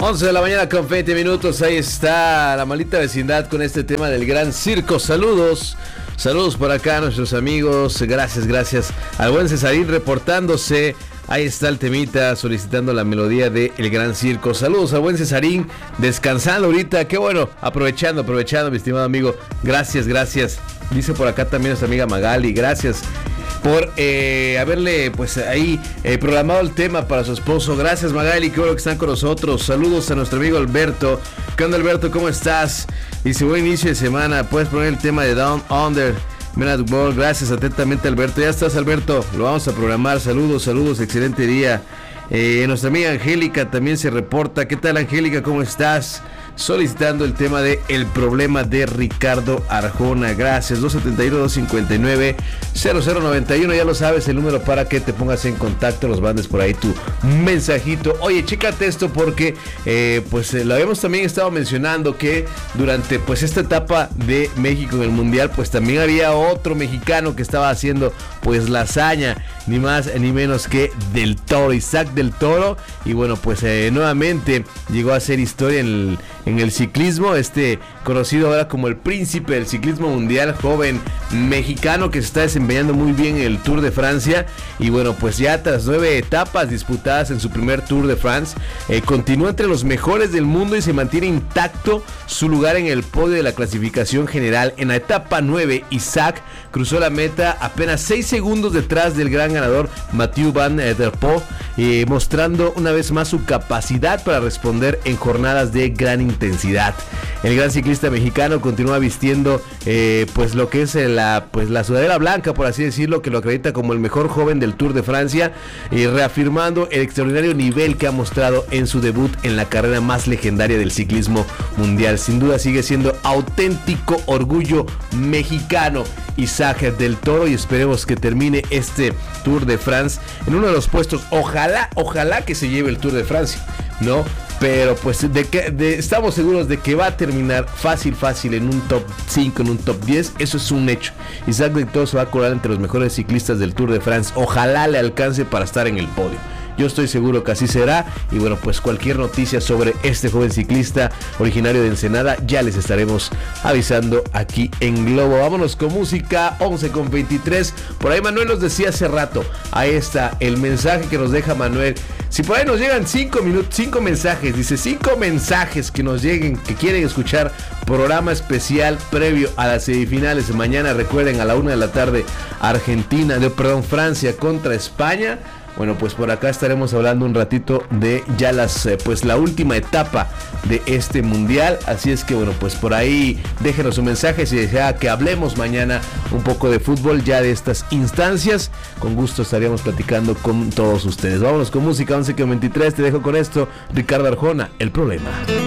11 de la mañana con 20 minutos, ahí está la maldita vecindad con este tema del Gran Circo. Saludos por acá a nuestros amigos, gracias al buen Cesarín reportándose. Ahí está el temita, solicitando la melodía de El Gran Circo. Saludos al buen Cesarín, descansando ahorita, qué bueno, aprovechando, mi estimado amigo. Gracias. Dice por acá también nuestra amiga Magali, gracias por haberle pues ahí programado el tema para su esposo. Gracias Magali, qué bueno que están con nosotros. Saludos a nuestro amigo Alberto. ¿Qué onda Alberto? ¿Cómo estás? Dice, buen inicio de semana, puedes poner el tema de Down Under, Men at Work. Gracias atentamente Alberto. Ya estás Alberto, lo vamos a programar. Saludos, excelente día. Nuestra amiga Angélica también se reporta. ¿Qué tal Angélica? ¿Cómo estás? Solicitando el tema de El Problema de Ricardo Arjona. Gracias. 271-259-0091. Ya lo sabes, el número para que te pongas en contacto, nos mandes por ahí tu mensajito. Oye, chécate esto porque pues lo habíamos también estado mencionando que durante pues esta etapa de México en el Mundial, pues también había otro mexicano que estaba haciendo pues la hazaña, ni más ni menos que Del Toro, Isaac Del Toro. Y bueno, pues nuevamente llegó a hacer historia en el ciclismo, conocido ahora como el príncipe del ciclismo mundial, joven mexicano que se está desempeñando muy bien en el Tour de Francia. Y bueno, pues ya tras 9 etapas disputadas en su primer Tour de France, continúa entre los mejores del mundo y se mantiene intacto su lugar en el podio de la clasificación general. En la etapa 9, Isaac cruzó la meta apenas 6 segundos detrás del gran ganador Mathieu Van Der Poel, mostrando una vez más su capacidad para responder en jornadas de gran intensidad. El gran ciclista mexicano continúa vistiendo pues lo que es la sudadera blanca, por así decirlo, que lo acredita como el mejor joven del Tour de Francia, reafirmando el extraordinario nivel que ha mostrado en su debut en la carrera más legendaria del ciclismo mundial. Sin duda sigue siendo auténtico orgullo mexicano Isaac Del Toro, y esperemos que termine este Tour de France en uno de los puestos. Ojalá que se lleve el Tour de Francia, ¿no? Pero pues estamos seguros de que va a terminar fácil en un top 5, en un top 10. Eso es un hecho. Isaac Del Toro se va a colar entre los mejores ciclistas del Tour de France. Ojalá le alcance para estar en el podio. Yo estoy seguro que así será. Y bueno, pues cualquier noticia sobre este joven ciclista originario de Ensenada ya les estaremos avisando aquí en Globo. Vámonos con música, 11:23. Por ahí Manuel nos decía hace rato, ahí está el mensaje que nos deja Manuel. Si por ahí nos llegan 5 mensajes, dice 5 mensajes que nos lleguen, que quieren escuchar programa especial previo a las semifinales de mañana. Recuerden, a la 1 de la tarde Francia contra España. Bueno, pues por acá estaremos hablando un ratito de ya la última etapa de este mundial. Así es que bueno, pues por ahí déjenos un mensaje si desea que hablemos mañana un poco de fútbol, ya de estas instancias. Con gusto estaríamos platicando con todos ustedes. Vámonos con música, 11:23. Te dejo con esto, Ricardo Arjona, El Problema.